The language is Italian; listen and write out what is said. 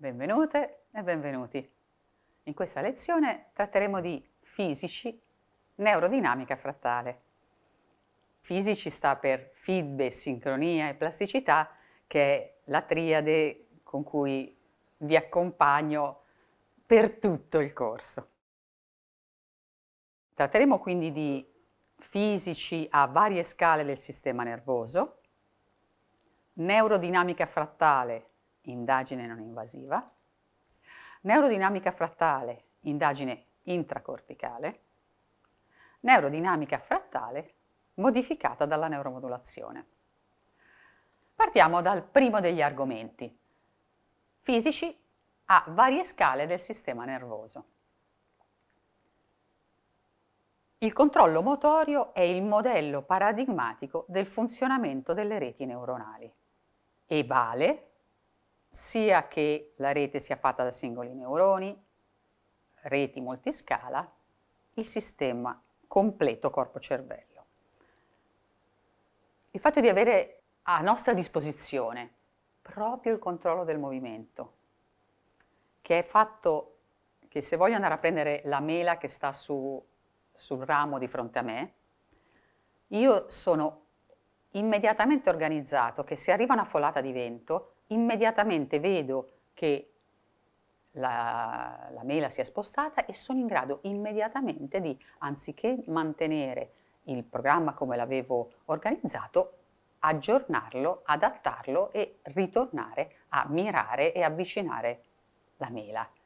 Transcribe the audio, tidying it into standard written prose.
Benvenute e benvenuti. In questa lezione tratteremo di fisici, neurodinamica frattale. Fisici sta per feedback, sincronia e plasticità, che è la triade con cui vi accompagno per tutto il corso. Tratteremo quindi di fisici a varie scale del sistema nervoso, neurodinamica frattale, indagine non invasiva, neurodinamica frattale, indagine intracorticale, neurodinamica frattale modificata dalla neuromodulazione. Partiamo dal primo degli argomenti, fisici a varie scale del sistema nervoso. Il controllo motorio è il modello paradigmatico del funzionamento delle reti neuronali e vale sia che la rete sia fatta da singoli neuroni, reti multiscala, il sistema completo corpo-cervello. Il fatto di avere a nostra disposizione proprio il controllo del movimento, che è fatto che se voglio andare a prendere la mela che sta sul ramo di fronte a me, io sono immediatamente organizzato che se arriva una folata di vento, immediatamente vedo che la mela si è spostata e sono in grado immediatamente di, anziché mantenere il programma come l'avevo organizzato, aggiornarlo, adattarlo e ritornare a mirare e avvicinare la mela.